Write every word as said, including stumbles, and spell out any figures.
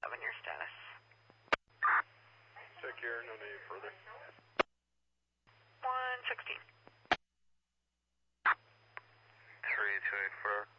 seven, your status. Check here, no need further. one sixteen. three two eight four.